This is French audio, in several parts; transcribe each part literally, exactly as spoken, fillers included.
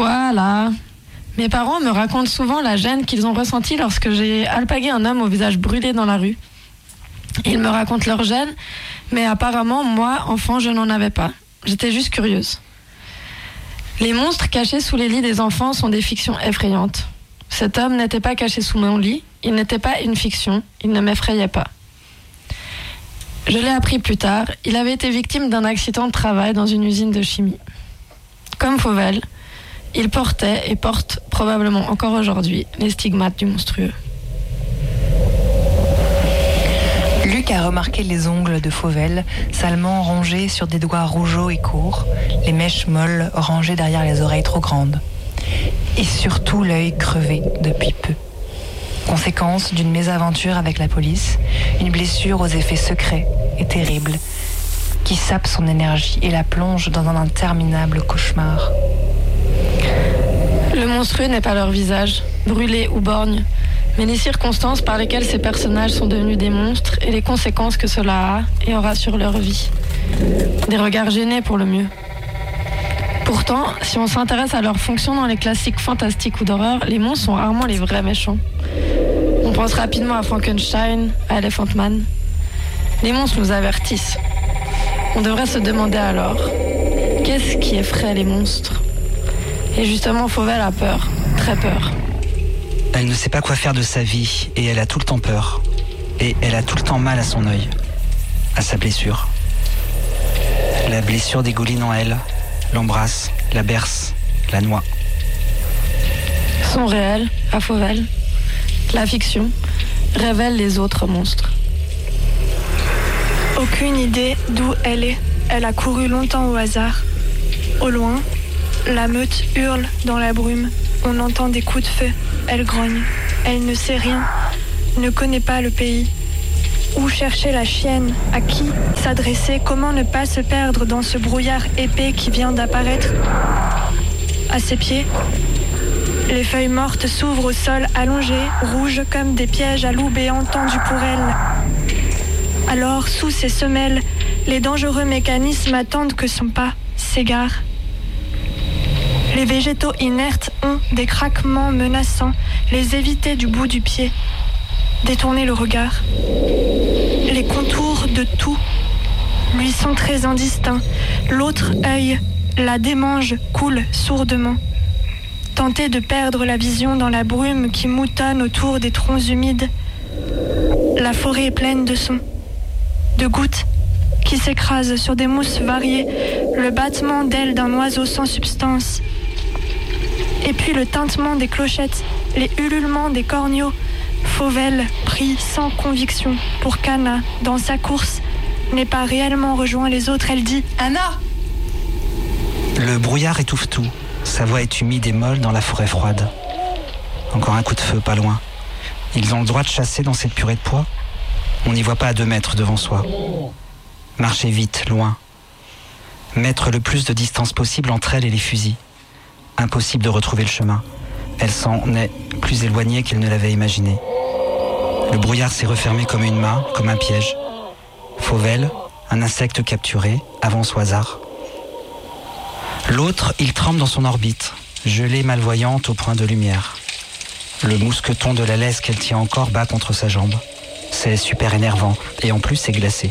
Voilà. Mes parents me racontent souvent la gêne qu'ils ont ressentie lorsque j'ai alpagué un homme au visage brûlé dans la rue. Ils me racontent leur gêne, mais apparemment, moi, enfant, je n'en avais pas. J'étais juste curieuse. Les monstres cachés sous les lits des enfants sont des fictions effrayantes. Cet homme n'était pas caché sous mon lit, il n'était pas une fiction, il ne m'effrayait pas. Je l'ai appris plus tard, il avait été victime d'un accident de travail dans une usine de chimie. Comme Fauvel, il portait et porte probablement encore aujourd'hui les stigmates du monstrueux. Luc a remarqué les ongles de Fauvel, salement rongés sur des doigts rougeaux et courts, les mèches molles rangées derrière les oreilles trop grandes. Et surtout l'œil crevé depuis peu. Conséquence d'une mésaventure avec la police, une blessure aux effets secrets et terribles, qui sape son énergie et la plonge dans un interminable cauchemar. Le monstrueux n'est pas leur visage, brûlé ou borgne, mais les circonstances par lesquelles ces personnages sont devenus des monstres et les conséquences que cela a et aura sur leur vie. Des regards gênés pour le mieux. Pourtant, si on s'intéresse à leur fonction dans les classiques fantastiques ou d'horreur, les monstres sont rarement les vrais méchants. On pense rapidement à Frankenstein, à Elephant Man. Les monstres nous avertissent. On devrait se demander alors, qu'est-ce qui effraie les monstres ? Et justement, Fauvel a peur, très peur. Elle ne sait pas quoi faire de sa vie et elle a tout le temps peur. Et elle a tout le temps mal à son œil, à sa blessure. La blessure dégouline en elle, l'embrasse, la berce, la noie. Son réel, à Fauvel, la fiction, révèle les autres monstres. Aucune idée d'où elle est. Elle a couru longtemps au hasard. Au loin, la meute hurle dans la brume. On entend des coups de feu. Elle grogne. Elle ne sait rien, ne connaît pas le pays. Où chercher la chienne? À qui s'adresser? Comment ne pas se perdre dans ce brouillard épais qui vient d'apparaître? À ses pieds, les feuilles mortes s'ouvrent au sol allongé, rouges comme des pièges à loups béants tendus pour elle. Alors, sous ses semelles, les dangereux mécanismes attendent que son pas s'égare. Les végétaux inertes ont des craquements menaçants, les éviter du bout du pied, détourner le regard. Les contours de tout lui sont très indistincts. L'autre œil la démange, coule sourdement. Tenter de perdre la vision dans la brume qui moutonne autour des troncs humides. La forêt est pleine de sons, de gouttes qui s'écrasent sur des mousses variées, le battement d'ailes d'un oiseau sans substance. Et puis le tintement des clochettes, les ululements des corneaux. Fauvel, pris sans conviction pour qu'Anna, dans sa course, n'ait pas réellement rejoint les autres. Elle dit « Anna !» Le brouillard étouffe tout. Sa voix est humide et molle dans la forêt froide. Encore un coup de feu, pas loin. Ils ont le droit de chasser dans cette purée de pois. On n'y voit pas à deux mètres devant soi. Marcher vite, loin. Mettre le plus de distance possible entre elle et les fusils. Impossible de retrouver le chemin. Elle s'en est plus éloignée qu'elle ne l'avait imaginé. Le brouillard s'est refermé comme une main, comme un piège. Fauvel, un insecte capturé, avance au hasard. L'autre, il tremble dans son orbite, gelée malvoyante au point de lumière. Le mousqueton de la laisse qu'elle tient encore bat contre sa jambe. C'est super énervant, et en plus c'est glacé.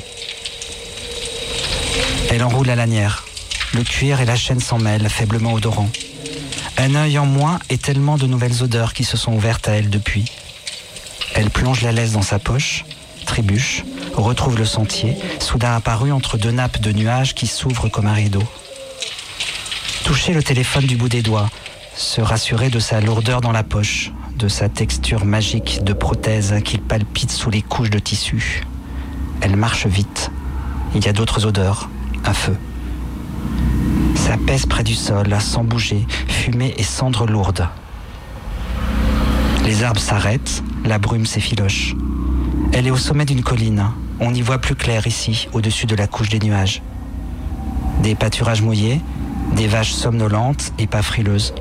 Elle enroule la lanière. Le cuir et la chaîne s'en mêlent, faiblement odorants. Un œil en moins et tellement de nouvelles odeurs qui se sont ouvertes à elle depuis. Elle plonge la laisse dans sa poche, trébuche, retrouve le sentier, soudain apparu entre deux nappes de nuages qui s'ouvrent comme un rideau. Toucher le téléphone du bout des doigts, se rassurer de sa lourdeur dans la poche, de sa texture magique de prothèse qui palpite sous les couches de tissu. Elle marche vite. Il y a d'autres odeurs, un feu. Ça pèse près du sol, sans bouger, fumée et cendres lourdes. Les arbres s'arrêtent, la brume s'effiloche. Elle est au sommet d'une colline. On y voit plus clair ici, au-dessus de la couche des nuages. Des pâturages mouillés, des vaches somnolentes et pas frileuses.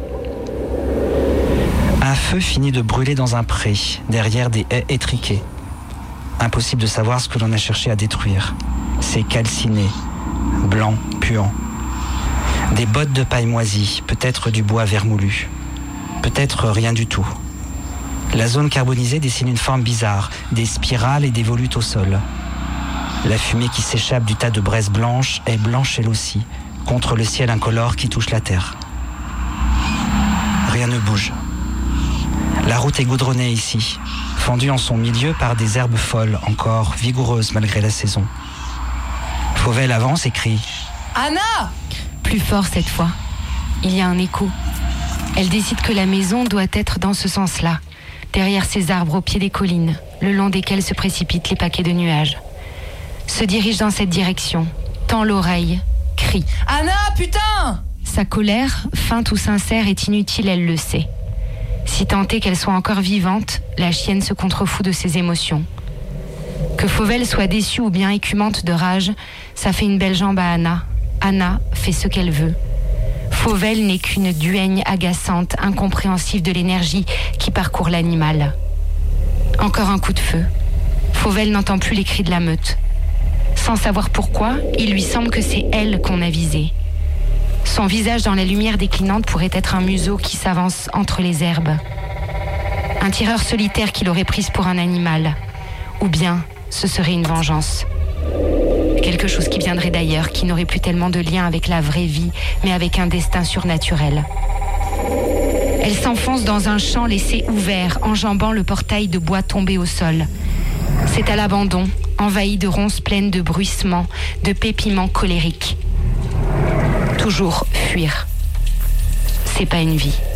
Un feu finit de brûler dans un pré, derrière des haies étriquées. Impossible de savoir ce que l'on a cherché à détruire. C'est calciné, blanc, puant. Des bottes de paille moisie, peut-être du bois vermoulu, peut-être rien du tout. La zone carbonisée dessine une forme bizarre, des spirales et des volutes au sol. La fumée qui s'échappe du tas de braises blanches est blanche elle aussi, contre le ciel incolore qui touche la terre. Rien ne bouge. La route est goudronnée ici, fendue en son milieu par des herbes folles, encore vigoureuses malgré la saison. Fauvel avance et crie « Anna !» Plus fort cette fois. Il y a un écho. Elle décide que la maison doit être dans ce sens-là, derrière ces arbres au pied des collines, le long desquels se précipitent les paquets de nuages. Se dirige dans cette direction, tend l'oreille, crie. « Anna, putain !» Sa colère, feinte ou sincère, est inutile, elle le sait. Si tant est qu'elle soit encore vivante, la chienne se contrefout de ses émotions. Que Fauvel soit déçue ou bien écumante de rage, ça fait une belle jambe à Anna. Anna fait ce qu'elle veut. Fauvel n'est qu'une duègne agaçante, incompréhensive de l'énergie qui parcourt l'animal. Encore un coup de feu. Fauvel n'entend plus les cris de la meute. Sans savoir pourquoi, il lui semble que c'est elle qu'on a visée. Son visage dans la lumière déclinante pourrait être un museau qui s'avance entre les herbes. Un tireur solitaire qui l'aurait prise pour un animal. Ou bien, ce serait une vengeance. Quelque chose qui viendrait d'ailleurs, qui n'aurait plus tellement de lien avec la vraie vie, mais avec un destin surnaturel. Elle s'enfonce dans un champ laissé ouvert, enjambant le portail de bois tombé au sol. C'est à l'abandon, envahi de ronces pleines de bruissements, de pépiments colériques. Toujours fuir. C'est pas une vie.